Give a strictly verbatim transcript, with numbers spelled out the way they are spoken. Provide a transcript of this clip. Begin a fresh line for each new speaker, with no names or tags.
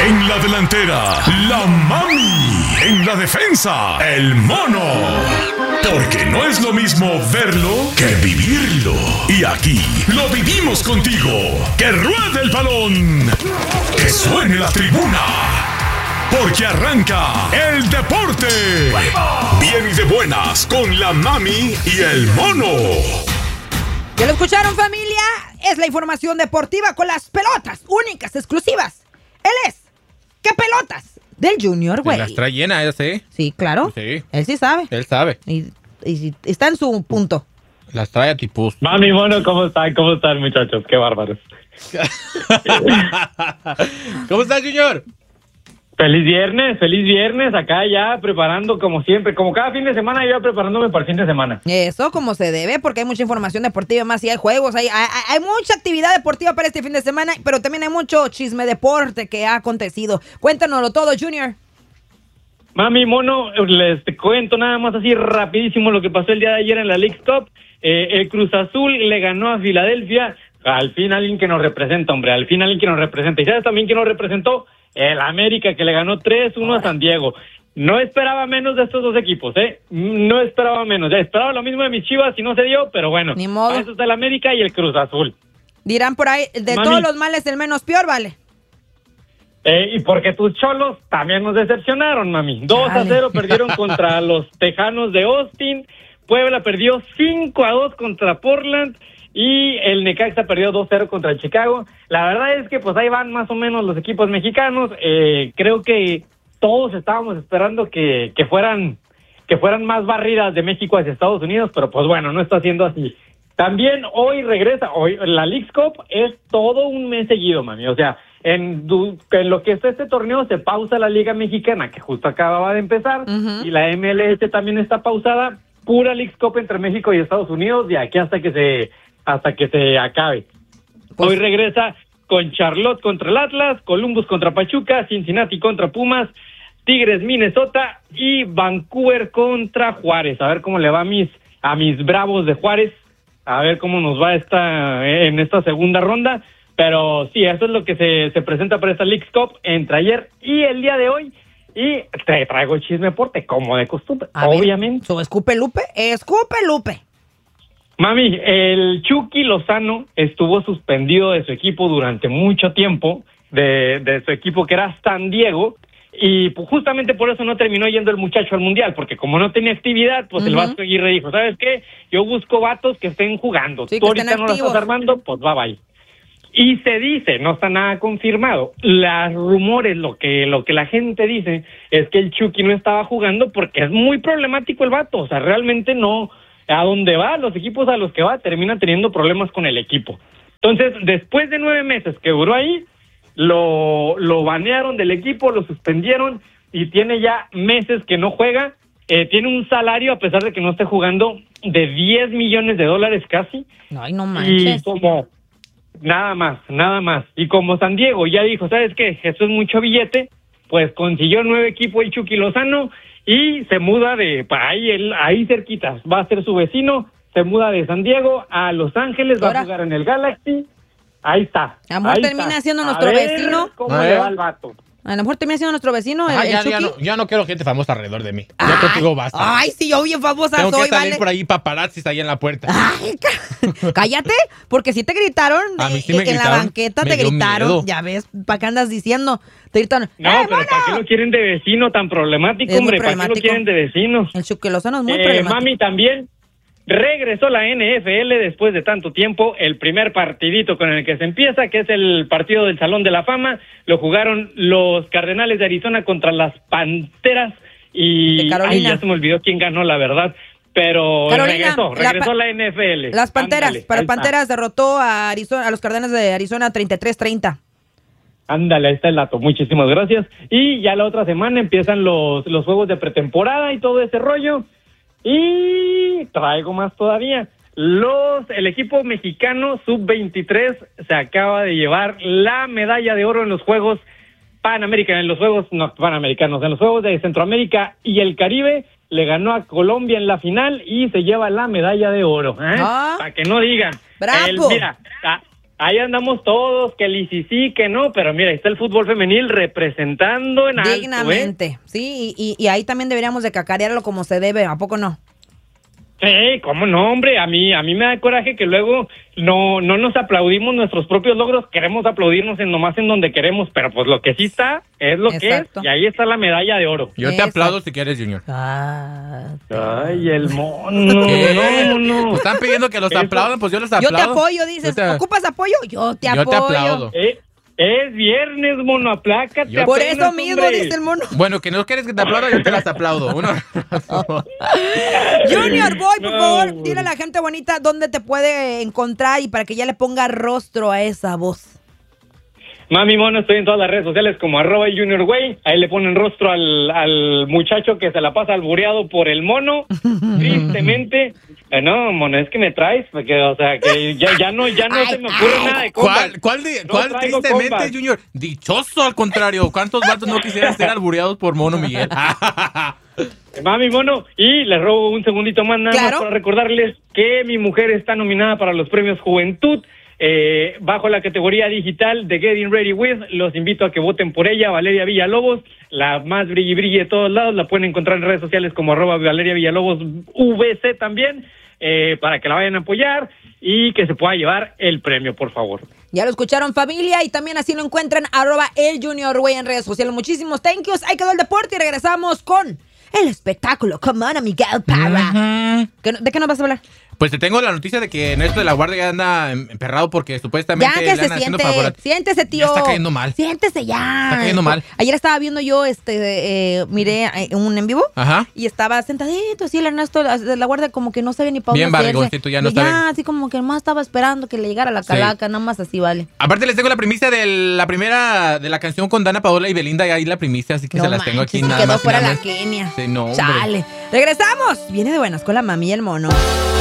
En la delantera, la mami. En la defensa, el mono. Porque no es lo mismo verlo que vivirlo. Y aquí lo vivimos contigo. ¡Que ruede el balón! ¡Que suene la tribuna! Porque arranca el deporte. Bien y de buenas con la mami y el mono.
¿Ya lo escucharon, familia? Es la información deportiva con las pelotas únicas, exclusivas. Él es, ¿qué pelotas? Del Junior, güey.
Las trae llena, ya sé.
Sí, claro.
Sí.
Él sí sabe.
Él sabe.
Y, y está en su punto.
Las trae a tipus.
Mami, mono, ¿cómo están? ¿Cómo están, muchachos? Qué bárbaros.
¿Cómo estás, Junior?
Feliz viernes, feliz viernes. Acá ya preparando como siempre. Como cada fin de semana, yo preparándome para el fin de semana.
Eso como se debe, porque hay mucha información deportiva, más si hay juegos, hay, hay, hay mucha actividad deportiva para este fin de semana, pero también hay mucho chisme deporte que ha acontecido. Cuéntanoslo todo, Junior.
Mami, mono, les te cuento nada más así rapidísimo lo que pasó el día de ayer en la Leagues Cup. Eh, el Cruz Azul le ganó a Filadelfia. Al fin alguien que nos representa, hombre, al fin alguien que nos representa. ¿Y sabes también quién nos representó? El América, que le ganó tres uno a San Diego. No esperaba menos de estos dos equipos, ¿eh? No esperaba menos. Ya esperaba lo mismo de mis Chivas y no se dio, pero bueno.
Ni modo.
Eso está el América y el Cruz Azul.
Dirán por ahí, de
Mami,
todos los males el menos peor, ¿vale?
Eh, y porque tus Cholos también nos decepcionaron, mami. dos a cero perdieron contra los Tejanos de Austin. Puebla perdió cinco a dos contra Portland. Y el Necaxa perdió dos cero contra el Chicago. La verdad es que pues ahí van más o menos los equipos mexicanos. Eh, creo que todos estábamos esperando que, que fueran que fueran más barridas de México hacia Estados Unidos, pero pues bueno, no está siendo así. También hoy regresa, hoy la Leagues Cup es todo un mes seguido, mami. O sea, en, en lo que está este torneo se pausa la Liga Mexicana, que justo acababa de empezar, uh-huh. y la M L S también está pausada. Pura Leagues Cup entre México y Estados Unidos, de aquí hasta que se... hasta que se acabe. Pues, hoy regresa con Charlotte contra el Atlas, Columbus contra Pachuca, Cincinnati contra Pumas, Tigres Minnesota y Vancouver contra Juárez. A ver cómo le va a mis a mis Bravos de Juárez, a ver cómo nos va esta en esta segunda ronda. Pero sí, eso es lo que se, se presenta para esta Leagues Cup entre ayer y el día de hoy. Y te traigo el chisme deporte, como de costumbre,
a
obviamente.
Ver, ¿escupe Lupe? ¡Escupe Lupe!
Mami, el Chucky Lozano estuvo suspendido de su equipo durante mucho tiempo, de, de su equipo que era San Diego, y pues justamente por eso no terminó yendo el muchacho al Mundial, porque como no tenía actividad, pues uh-huh. el Vasco Aguirre dijo, ¿sabes qué? Yo busco vatos que estén jugando,
sí,
tú ahorita no la estás armando, pues va, bye. Y se dice, no está nada confirmado, los rumores, lo que, lo que la gente dice, es que el Chucky no estaba jugando porque es muy problemático el vato, o sea, realmente no... a donde va, los equipos a los que va, terminan teniendo problemas con el equipo. Entonces, después de nueve meses que duró ahí, lo, lo banearon del equipo, lo suspendieron y tiene ya meses que no juega. Eh, tiene un salario, a pesar de que no esté jugando, de diez millones de dólares casi.
Ay, no manches.
Y como, nada más, nada más. Y como San Diego ya dijo, ¿sabes qué? Eso es mucho billete, pues consiguió el nuevo equipo el Chucky Lozano, y se muda de, para ahí, el, ahí cerquita, va a ser su vecino, se muda de San Diego a Los Ángeles, va Ahora. a jugar en el Galaxy, ahí está.
Amor,
ahí
termina
está.
siendo nuestro
a ver
vecino.
¿Cómo le va al vato?
A lo mejor termina siendo nuestro vecino,
ah,
el,
ya,
el
ya, no, ya no quiero gente famosa alrededor de mí.
Ay,
ya contigo basta.
Ay, sí, yo bien famosa
Tengo
soy,
que salir
vale.
por ahí paparazzis ahí en la puerta.
Ay, cállate, porque si te gritaron,
a mí sí
eh,
me
en
gritaron,
la banqueta te gritaron.
Miedo.
Ya ves, ¿para qué andas diciendo? Te gritaron.
No,
¡Eh,
pero
mono!
¿para qué lo quieren de vecino tan problemático,
Es
hombre?
muy
¿Para qué lo quieren de vecino?
El Chucky Lozano es muy
eh,
problemático.
Mami, también regresó la N F L después de tanto tiempo, el primer partidito con el que se empieza, que es el partido del Salón de la Fama, lo jugaron los Cardenales de Arizona contra las Panteras y ay, ya se me olvidó quién ganó, la verdad, pero Carolina, regresó, regresó la, la N F L.
Las Panteras,
Ándale,
para Panteras derrotó a Arizona, a los Cardenales de Arizona treinta y tres treinta.
Ándale, ahí está el dato, muchísimas gracias. Y ya la otra semana empiezan los, los juegos de pretemporada y todo ese rollo. Y traigo más todavía. Los el equipo mexicano sub veintitrés se acaba de llevar la medalla de oro en los Juegos Panamericanos, en los Juegos no, Panamericanos, en los Juegos de Centroamérica y el Caribe. Le ganó a Colombia en la final y se lleva la medalla de oro. ¿eh? Ah, para que no digan.
¡Bravo!
El, mira, a, ahí andamos todos, que el sí, sí, que no, pero mira, ahí está el fútbol femenil representando en alto, ¿eh?
Dignamente, sí, y, y, y ahí también deberíamos de cacarearlo como se debe, ¿a poco no?
Sí, cómo no, hombre, a mí a mí me da coraje que luego no no nos aplaudimos nuestros propios logros, queremos aplaudirnos en nomás en donde queremos, pero pues lo que sí está es lo
Exacto.
que es, y ahí está la medalla de oro.
Yo te
Exacto.
aplaudo si quieres, Junior.
Ah,
Ay, el mono,
¿Qué?
no, no.
Pues están pidiendo que los
Eso-
aplaudan, pues yo los
yo
aplaudo.
te apoyo, dices,
Yo te-
¿ocupas apoyo? Yo te
Yo
apoyo.
te aplaudo.
Eh, es viernes, mono, aplácate.
Yo-
Por
apenas,
eso mismo,
hombre.
dice el mono.
Bueno, que no quieres que te aplauda, yo te las aplaudo. Uno.
Junior, voy, por
No,
favor,
güey.
dile a la gente bonita dónde te puede encontrar y para que ya le ponga rostro a esa voz.
Mami mono, estoy en todas las redes sociales como arroba el Junior Güey. Ahí le ponen rostro al, al muchacho que se la pasa albureado por el mono. Tristemente. Eh, no, mono, es que me traes, porque, o sea, que ya, ya no, ya no
Ay,
se me ocurre
ay.
nada de compas.
¿Cuál, cuál, de-
No
cuál
traigo
tristemente,
compas.
Junior? Dichoso, al contrario. ¿Cuántos vatos no quisieran ser albureados por Mono Miguel?
Mami mono, y les robo un segundito más nada
Claro.
más para recordarles que mi mujer está nominada para los premios Juventud. Eh, bajo la categoría digital de Getting Ready With, los invito a que voten por ella, Valeria Villalobos, la más brilli brilli de todos lados, la pueden encontrar en redes sociales como arroba Valeria Villalobos V C también, eh, para que la vayan a apoyar y que se pueda llevar el premio, por favor.
Ya lo escucharon, familia, y también así lo encuentran, arroba el Junior Güey en redes sociales. Muchísimos thank yous. Ahí quedó el deporte y regresamos con el espectáculo. Come on, Miguel Parra.
Ujú.
¿Qué no- ¿De qué nos vas a hablar?
Pues te tengo la noticia de que Ernesto de la Guardia ya anda em- emperrado porque supuestamente
Ya
le
que
andan
se
haciendo
siente,
favor.
siéntese, tío.
Ya está cayendo mal.
Siéntese ya.
Está cayendo mal.
Ayer estaba viendo yo, este, eh, miré eh, un en vivo.
Ajá.
Y estaba sentadito, así el Ernesto de la Guardia como que no sabía ni para
Bien
dónde hacerse.
barrigoncito, ya no
Y
está bien.
así como que más estaba esperando que le llegara la
Sí.
calaca, nada más así, vale.
Aparte les tengo la primicia de la primera de la canción con Dana Paola y Belinda, y ahí la primicia, así que
No
se las tengo
manches,
aquí
se
nada
quedó
más y
fuera
nada
la
menos.
Kenia.
Sí, no, hombre.
Chale. Regresamos. Viene de buenas con la mami y el mono.